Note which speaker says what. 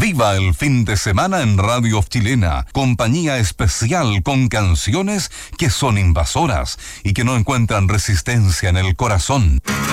Speaker 1: Viva el fin de semana en Radio Chilena, compañía especial con canciones que son invasoras y que no encuentran resistencia en el corazón.